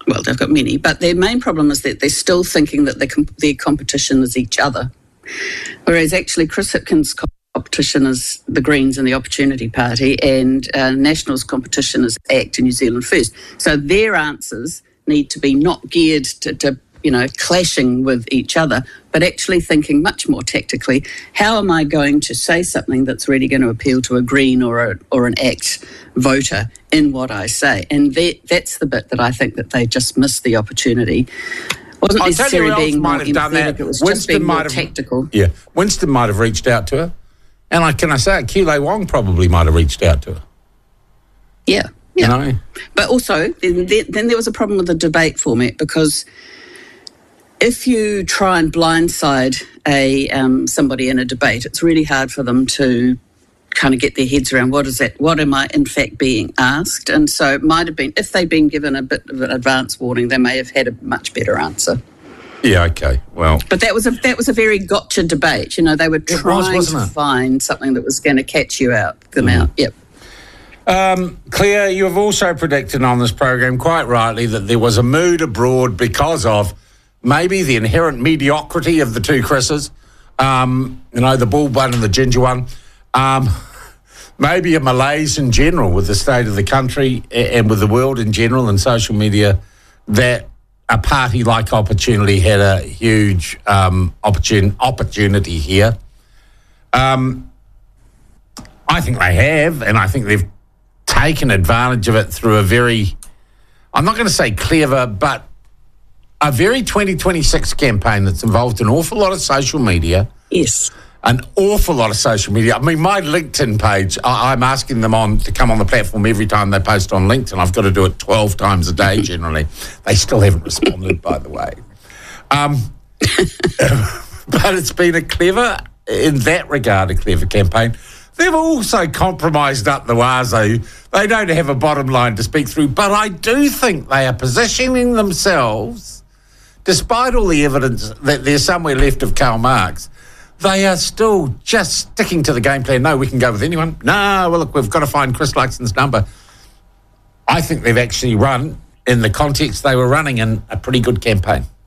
Well, they've got many, but their main problem is that they're still thinking that their competition is each other, whereas actually Chris Hipkins' competition is the Greens and the Opportunity Party, and National's competition is ACT and New Zealand First. So their answers need to be not geared to clashing with each other, but actually thinking much more tactically, how am I going to say something that's really going to appeal to a Green or an ACT voter in what I say? And that's the bit that I think that they just missed the opportunity. It wasn't necessarily being more empathetic, it was just being more tactical. Yeah, Winston might have reached out to her. And can I say it, Keeley Wong probably might have reached out to her. Yeah. Yeah. You know? But also, then there was a problem with the debate format, because if you try and blindside somebody in a debate, it's really hard for them to kind of get their heads around what am I in fact being asked. And so it might have been, if they'd been given a bit of an advance warning, they may have had a much better answer. Yeah, okay, well. But that was a very gotcha debate. They were trying to find something that was going to catch you out. Yep. Claire, you have also predicted on this program quite rightly that there was a mood abroad because of maybe the inherent mediocrity of the two Chris's, the bald one and the ginger one, maybe a malaise in general with the state of the country and with the world in general and social media, that a party like Opportunity had a huge opportunity here. I think they have, and I think they've taken advantage of it through a very, I'm not going to say clever, but a very 2026 campaign that's involved an awful lot of social media. Yes. An awful lot of social media. I mean, my LinkedIn page, I'm asking them to come on the platform every time they post on LinkedIn. I've got to do it 12 times a day generally. They still haven't responded, by the way. But it's been a clever campaign. They've also compromised up the wazoo. They don't have a bottom line to speak through, but I do think they are positioning themselves, despite all the evidence that there's somewhere left of Karl Marx, they are still just sticking to the game plan. No, we can go with anyone. No, well, look, we've got to find Chris Luxon's number. I think they've actually run, in the context they were running in, a pretty good campaign.